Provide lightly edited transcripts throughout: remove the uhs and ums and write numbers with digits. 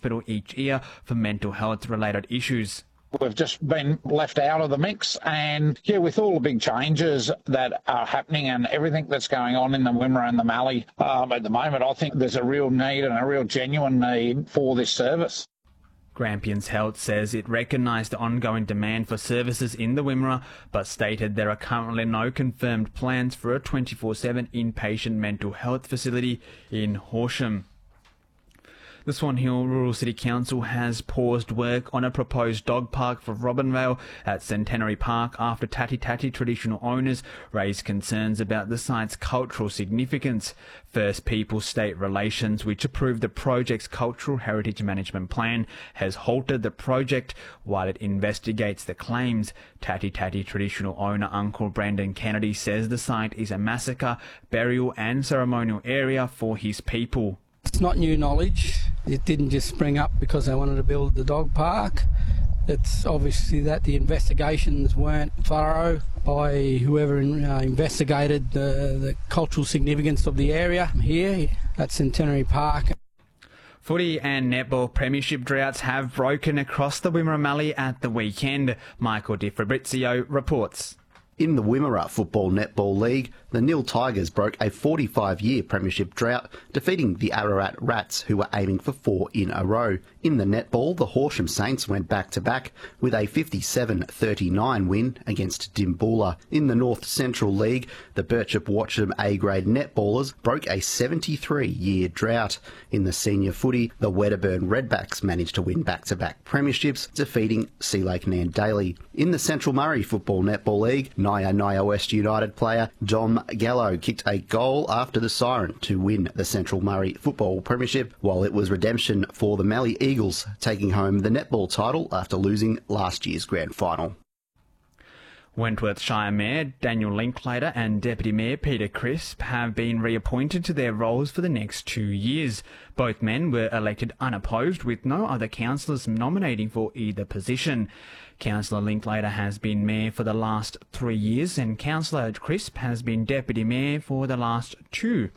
hospital each year for mental health related issues. We've just been left out of the mix, and with all the big changes that are happening and everything that's going on in the Wimmera and the Mallee at the moment, I think there's a real need and a real genuine need for this service. Grampians Health says it recognised the ongoing demand for services in the Wimmera, but stated there are currently no confirmed plans for a 24/7 inpatient mental health facility in Horsham. The Swan Hill Rural City Council has paused work on a proposed dog park for Robinvale at Centenary Park after Tati Tati traditional owners raised concerns about the site's cultural significance. First People State Relations, which approved the project's cultural heritage management plan, has halted the project while it investigates the claims. Tati Tati traditional owner Uncle Brendan Kennedy says the site is a massacre, burial and ceremonial area for his people. It's not new knowledge. It didn't just spring up because they wanted to build the dog park. It's obviously that the investigations weren't thorough by whoever investigated the cultural significance of the area here at Centenary Park. Footy and netball premiership droughts have broken across the Wimmera Mallee at the weekend. Michael Di Fabrizio reports. In the Wimmera Football Netball League, the Nil Tigers broke a 45-year premiership drought, defeating the Ararat Rats, who were aiming for 4 in a row. In the netball, the Horsham Saints went back-to-back with a 57-39 win against Dimboola. In the North Central League, the Birchip Watcham A-grade netballers broke a 73-year drought. In the senior footy, the Wedderburn Redbacks managed to win back-to-back premierships, defeating Sea Lake Nandaly. In the Central Murray Football Netball League, Naya West United player Dom Gallo kicked a goal after the siren to win the Central Murray Football Premiership, while it was redemption for the Mallee Eagles, taking home the netball title after losing last year's grand final. Wentworth Shire Mayor Daniel Linklater and Deputy Mayor Peter Crisp have been reappointed to their roles for the next 2 years. Both men were elected unopposed, with no other councillors nominating for either position. Councillor Linklater has been Mayor for the last 3 years and Councillor Crisp has been Deputy Mayor for the last 2.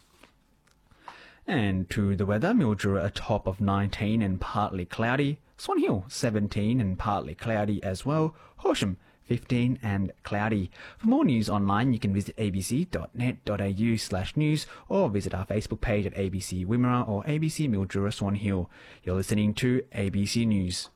And to the weather, Mildura a top of 19 and partly cloudy. Swan Hill 17 and partly cloudy as well. Horsham 15 and cloudy. For more news online, you can visit abc.net.au/news or visit our Facebook page at ABC Wimmera or ABC Mildura Swan Hill. You're listening to ABC News.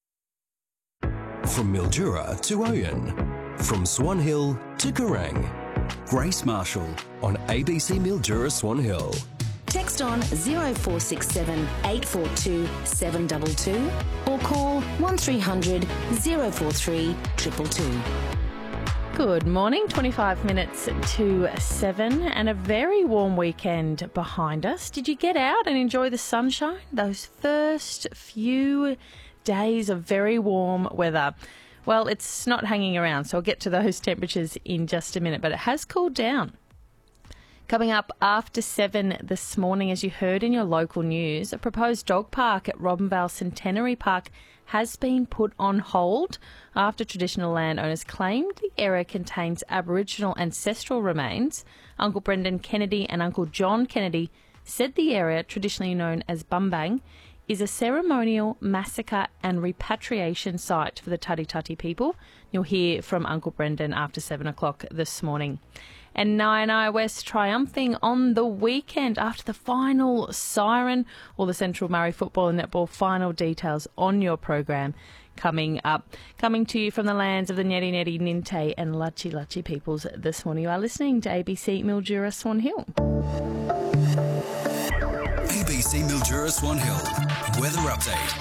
From Mildura to Oyen, from Swan Hill to Kerrang. Grace Marshall on ABC Mildura Swan Hill. Text on 0467 842 722 or call 1300 043 222. Good morning, 25 minutes to 7 and a very warm weekend behind us. Did you get out and enjoy the sunshine? Those first few days of very warm weather. Well, it's not hanging around, so I'll get to those temperatures in just a minute, but it has cooled down. Coming up after 7 this morning, as you heard in your local news, a proposed dog park at Robinvale Centenary Park has been put on hold after traditional landowners claimed the area contains Aboriginal ancestral remains. Uncle Brendan Kennedy and Uncle John Kennedy said the area, traditionally known as Bumbang, is a ceremonial massacre and repatriation site for the Tati Tati people. You'll hear from Uncle Brendan after 7 o'clock this morning. And Naya West triumphing on the weekend after the final siren. All the Central Murray football and netball final details on your program coming up. Coming to you from the lands of the Nyeri Nyeri, Ninte and Lachi Lachi peoples this morning. You are listening to ABC Mildura Swan Hill. ABC Mildura Swan Hill. Weather update.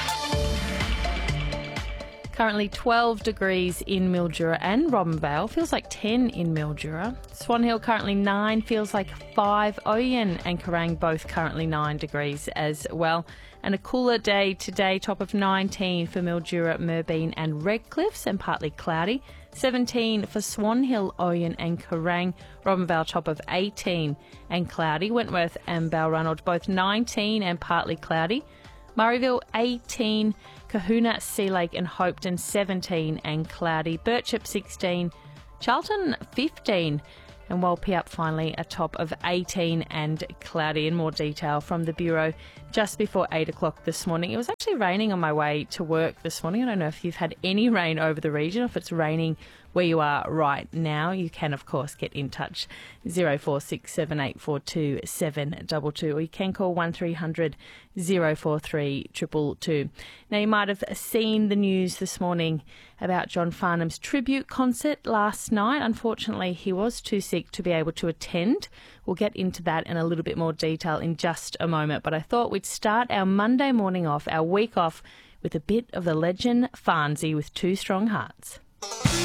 Currently 12 degrees in Mildura and Robinvale. Feels like 10 in Mildura. Swan Hill currently 9. Feels like 5. Oyen and Kerrang both currently 9 degrees as well. And a cooler day today. Top of 19 for Mildura, Merbeen and Redcliffs and partly cloudy. 17 for Swan Hill, Oyen and Kerrang. Robinvale top of 18 and cloudy. Wentworth and Balranald both 19 and partly cloudy. Murrayville 18, Kahuna, Sea Lake and Hopetoun 17 and cloudy. Birchip 16, Charlton 15. and Walpi finally a top of 18 and cloudy. In more detail from the Bureau just before 8 o'clock this morning. It was actually raining on my way to work this morning. I don't know if you've had any rain over the region, if it's raining where you are right now. You can, of course, get in touch 0467 842 722, or you can call 1300 043 222. Now, you might have seen the news this morning about John Farnham's tribute concert last night. Unfortunately, he was too sick to be able to attend. We'll get into that in a little bit more detail in just a moment, but I thought we'd start our Monday morning off, our week off, with a bit of the legend Farnsey with Two Strong Hearts.